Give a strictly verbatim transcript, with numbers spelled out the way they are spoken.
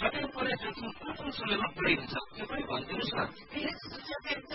सबै उपन्यासहरू कुन कुन समयमा पढिन्छ त्यो पनि भनिदिनुहोस् न।